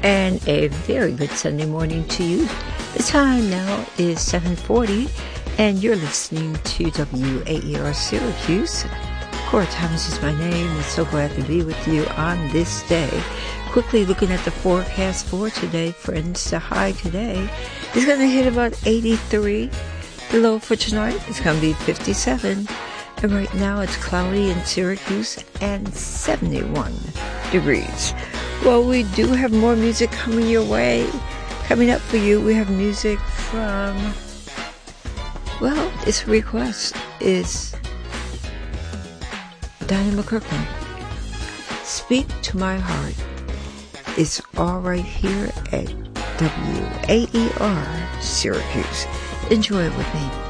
and a very good Sunday morning to you. The time now is 7:40, and you're listening to WAER Syracuse. Cora Thomas is my name, and so glad to be with you on this day. Quickly looking at the forecast for today, friends, the high today is going to hit about 83. The low for tonight is going to be 57. And right now it's cloudy in Syracuse and 71 degrees. Well, we do have more music coming your way. Coming up for you, we have music from, well, its request is Donnie McKirkland. Speak to My Heart. It's all right here at WAER Syracuse. Enjoy it with me.